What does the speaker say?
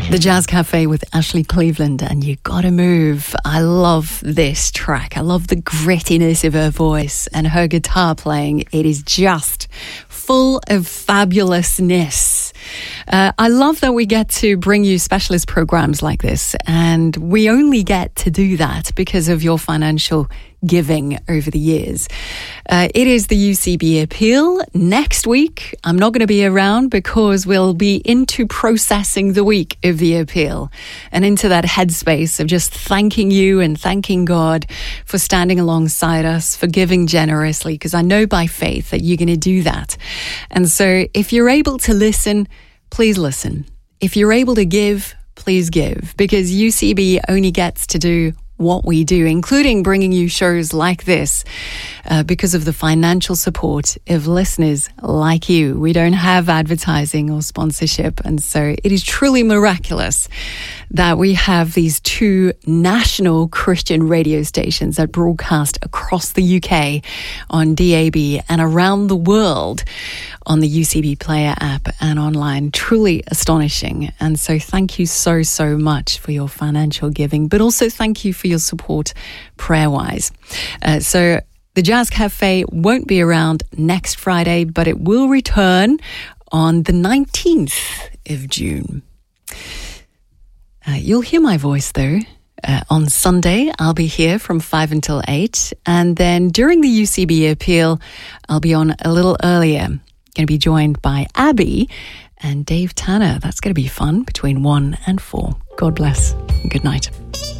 The Jazz Cafe with Ashley Cleveland and You Gotta Move. I love this track. I love the grittiness of her voice and her guitar playing. It is just full of fabulousness. I love that we get to bring you specialist programs like this, and we only get to do that because of your financial giving over the years. It is the UCB appeal. Next week, I'm not going to be around because we'll be into processing the week of the appeal and into that headspace of just thanking you and thanking God for standing alongside us, for giving generously, because I know by faith that you're going to do that. And so if you're able to listen, please listen. If you're able to give, please give, because UCB only gets to do what we do, including bringing you shows like this, because of the financial support of listeners like you. We don't have advertising or sponsorship, and so it is truly miraculous that we have these two national Christian radio stations that broadcast across the UK on DAB and around the world on the UCB Player app and online. Truly astonishing. And so thank you so, so much for your financial giving, but also thank you for your support prayer-wise. So the Jazz Cafe won't be around next Friday, but it will return on the 19th of June. You'll hear my voice though. On Sunday, I'll be here from 5 until 8. And then during the UCB appeal, I'll be on a little earlier. Going to be joined by Abby and Dave Tanner. That's going to be fun between 1 and 4. God bless and good night.